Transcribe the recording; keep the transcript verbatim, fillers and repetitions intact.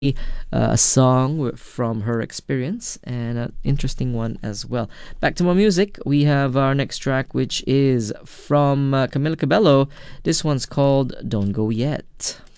uh, a song wi- from her experience and an interesting one as well. Back to more music, we have our next track, which is from uh, Camila Cabello. This one's called Don't Go Yet.